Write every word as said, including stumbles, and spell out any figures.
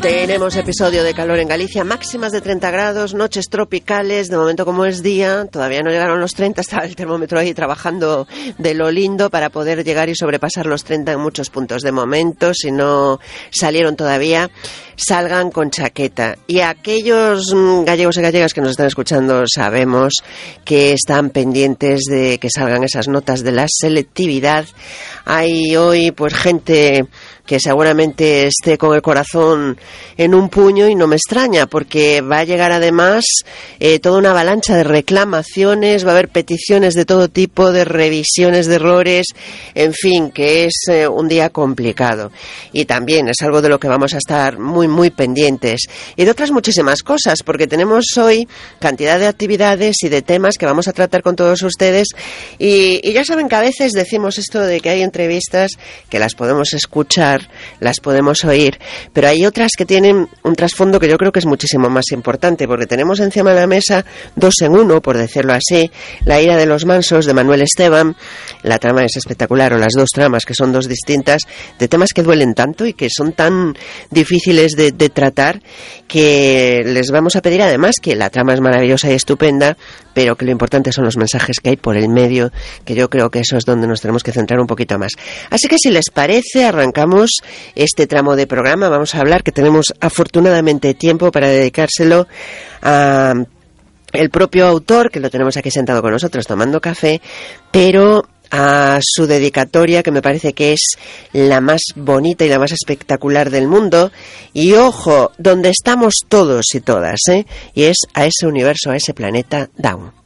Tenemos episodio de calor en Galicia, máximas de treinta grados, noches tropicales, de momento como es día, todavía no llegaron los treinta, estaba el termómetro ahí trabajando de lo lindo para poder llegar y sobrepasar los treinta en muchos puntos. De momento, si no salieron todavía, salgan con chaqueta. Y aquellos gallegos y gallegas que nos están escuchando sabemos que están pendientes de que salgan esas notas de la selectividad. Hay hoy pues gente que seguramente esté con el corazón en un puño y no me extraña, porque va a llegar además eh, toda una avalancha de reclamaciones, va a haber peticiones de todo tipo, de revisiones de errores, en fin, que es eh, un día complicado. Y también es algo de lo que vamos a estar muy, muy pendientes. Y de otras muchísimas cosas, porque tenemos hoy cantidad de actividades y de temas que vamos a tratar con todos ustedes. Y, y ya saben que a veces decimos esto de que hay entrevistas que las podemos escuchar, las podemos oír, pero hay otras que tienen un trasfondo que yo creo que es muchísimo más importante, porque tenemos encima de la mesa dos en uno, por decirlo así: La ira de los mansos, de Manuel Esteban. La trama es espectacular, o las dos tramas, que son dos distintas, de temas que duelen tanto y que son tan difíciles de, de tratar, que les vamos a pedir además que la trama es maravillosa y estupenda, pero que lo importante son los mensajes que hay por el medio, que yo creo que eso es donde nos tenemos que centrar un poquito más. Así que si les parece, arrancamos este tramo de programa. Vamos a hablar, que tenemos afortunadamente tiempo para dedicárselo a el propio autor, que lo tenemos aquí sentado con nosotros tomando café, pero a su dedicatoria, que me parece que es la más bonita y la más espectacular del mundo. Y ojo, donde estamos todos y todas, ¿eh? Y es a ese universo, a ese planeta Down.